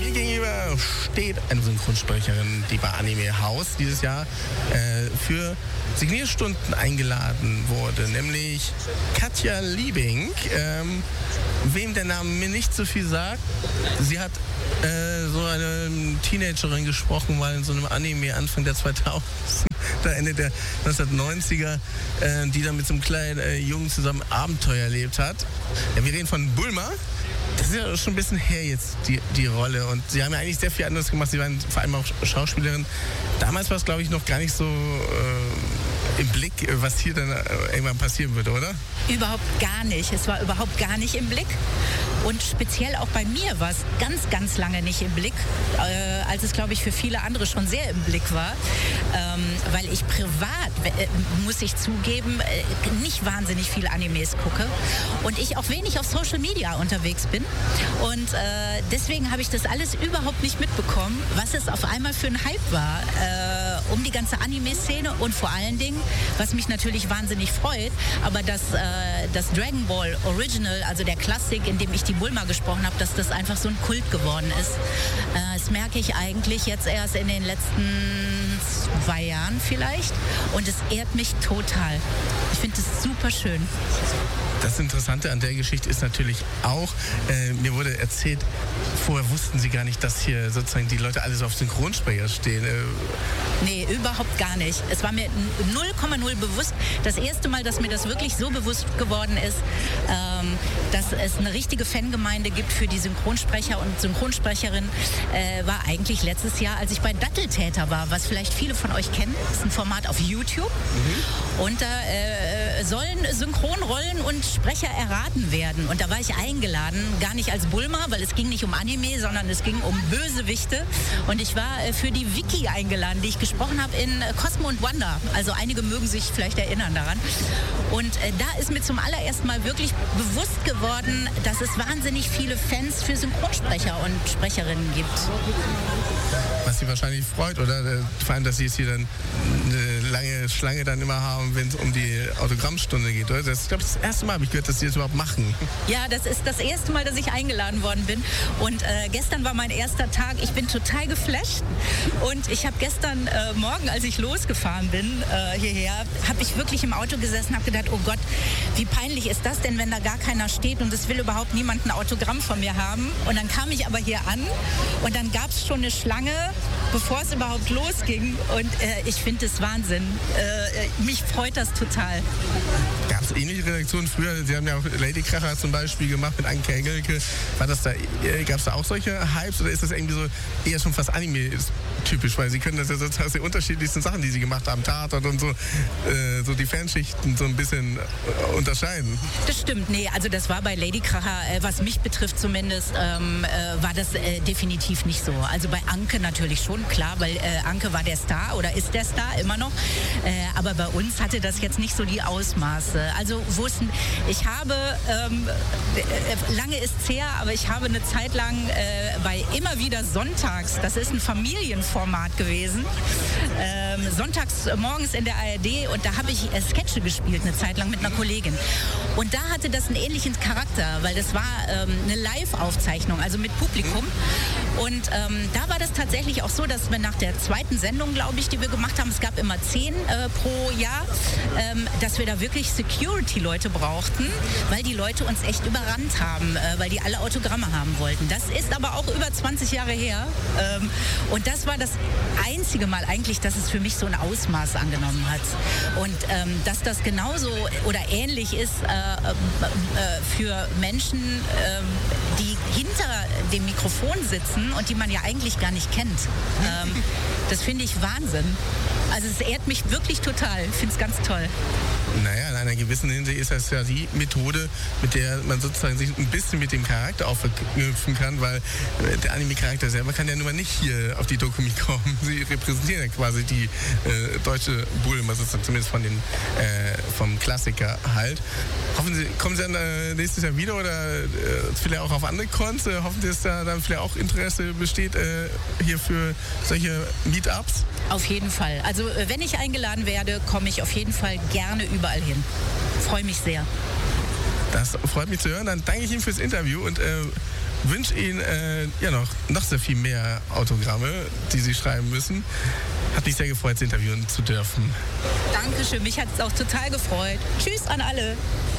Mir gegenüber steht eine Synchronsprecherin, die bei Anime House dieses Jahr für Signierstunden eingeladen wurde, nämlich Katja Liebing. Wem der Name mir nicht so viel sagt, sie hat so eine Teenagerin gesprochen, mal in so einem Anime Anfang der 2000er, Ende der 1990er, die dann mit so einem kleinen Jungen zusammen Abenteuer erlebt hat. Ja, wir reden von Bulma. Das ist ja schon ein bisschen her jetzt, die Rolle. Und sie haben ja eigentlich sehr viel anderes gemacht. Sie waren vor allem auch Schauspielerin. Damals war es, glaube ich, noch gar nicht so im Blick, was hier dann irgendwann passieren würde, oder? Überhaupt gar nicht. Es war überhaupt gar nicht im Blick. Und speziell auch bei mir war es ganz, ganz lange nicht im Blick, als es, glaube ich, für viele andere schon sehr im Blick war. Weil ich privat, muss ich zugeben, nicht wahnsinnig viele Animes gucke. Und ich auch wenig auf Social Media unterwegs bin. Und deswegen habe ich das alles überhaupt nicht mitbekommen, was es auf einmal für ein Hype war um die ganze Anime-Szene. Und vor allen Dingen, was mich natürlich wahnsinnig freut, aber dass das Dragon Ball Original, also der Klassik, in dem ich die Bulma gesprochen habe, dass das einfach so ein Kult geworden ist. Das merke ich eigentlich jetzt erst in den letzten 2 Jahren vielleicht. Und es ehrt mich total. Ich finde es super schön. Das Interessante an der Geschichte ist natürlich auch, mir wurde erzählt, vorher wussten Sie gar nicht, dass hier sozusagen die Leute alle so auf Synchronsprecher stehen. Nee, überhaupt gar nicht. Es war mir 0,0 bewusst. Das erste Mal, dass mir das wirklich so bewusst geworden ist, dass es eine richtige Fangemeinde gibt für die Synchronsprecher und Synchronsprecherinnen, war eigentlich letztes Jahr, als ich bei Datteltäter war, was vielleicht viele von euch kennen. Das ist ein Format auf YouTube. Und da sollen Synchronrollen und Sprecher erraten werden. Und da war ich eingeladen, gar nicht als Bulma, weil es ging nicht um Anime, sondern es ging um Bösewichte. Und ich war für die Vicky eingeladen, die ich gesprochen habe in Cosmo und Wanda. Also einige mögen sich vielleicht erinnern daran. Und da ist mir zum allerersten Mal wirklich bewusst geworden, dass es wahnsinnig viele Fans für Synchronsprecher und Sprecherinnen gibt. Was Sie wahrscheinlich freut, oder? Vor allem, dass Sie jetzt hier dann eine lange Schlange dann immer haben, wenn es um die Autogrammstunde geht, oder? Das ist, glaube ich, das erste Mal habe ich gehört, dass Sie das überhaupt machen. Ja, das ist das erste Mal, dass ich eingeladen worden bin. Und gestern war mein erster Tag. Ich bin total geflasht. Und ich habe gestern Morgen, als ich losgefahren bin hierher, habe ich wirklich im Auto gesessen und habe gedacht, oh Gott, wie peinlich ist das denn, wenn da gar keiner steht und es will überhaupt niemand ein Autogramm von mir haben. Und dann kam ich aber hier an und dann gab es schon eine Schlange, bevor es überhaupt losging. Und ich finde es Wahnsinn. Mich freut das total. Gab es ähnliche Redaktionen früher? Sie haben ja auch Lady Kracher zum Beispiel gemacht mit Anke Engelke. Gab es da auch solche Hypes oder ist das irgendwie so eher schon fast Anime-typisch? Weil Sie können das ja sozusagen aus den unterschiedlichsten Sachen, die Sie gemacht haben, Tatort und so, so die Fanschichten so ein bisschen unterscheiden. Das stimmt, nee, also das war bei Lady Kracher, was mich betrifft zumindest, war das definitiv nicht so. Also bei Anke natürlich schon, klar, weil Anke war der Star oder ist der Star immer noch. Aber bei uns hatte das jetzt nicht so die Ausmaße. Also wussten, ich habe, lange ist es her, aber ich habe eine Zeit lang bei immer wieder sonntags, das ist ein Familienformat gewesen, sonntags morgens in der ARD und da habe ich Sketche gespielt eine Zeit lang mit einer Kollegin. Und da hatte das einen ähnlichen Charakter, weil das war eine Live-Aufzeichnung, also mit Publikum. Und da war das tatsächlich auch so, dass wir nach der zweiten Sendung, glaube ich, die wir gemacht haben, es gab immer 10 pro Jahr, dass wir da wirklich Security-Leute brauchten, weil die Leute uns echt überrannt haben, weil die alle Autogramme haben wollten. Das ist aber auch über 20 Jahre her. Und das war das einzige Mal eigentlich, dass es für mich so ein Ausmaß angenommen hat. Und dass das genauso oder ähnlich ist für Menschen, die hinter dem Mikrofon sitzen und die man ja eigentlich gar nicht kennt. Das finde ich Wahnsinn. Also es ehrt mich wirklich total. Ich finde es ganz toll. Naja, in einer gewissen Hinsicht ist das ja die Methode, mit der man sozusagen sich ein bisschen mit dem Charakter auch verknüpfen kann, weil der Anime-Charakter selber kann ja nun mal nicht hier auf die Dokumi kommen. Sie repräsentieren ja quasi die deutsche Bulma, sozusagen zumindest vom Klassiker halt. Kommen Sie dann nächstes Jahr wieder oder vielleicht auch auf andere Cons? Hoffen Sie, dass da dann vielleicht auch Interesse besteht hier für solche Meetups? Auf jeden Fall. Also wenn ich eingeladen werde, komme ich auf jeden Fall gerne überall hin. Freue mich sehr. Das freut mich zu hören. Dann danke ich Ihnen fürs Interview und wünsche Ihnen noch sehr viel mehr Autogramme, die Sie schreiben müssen. Hat mich sehr gefreut, Sie interviewen zu dürfen. Dankeschön, mich hat es auch total gefreut. Tschüss an alle.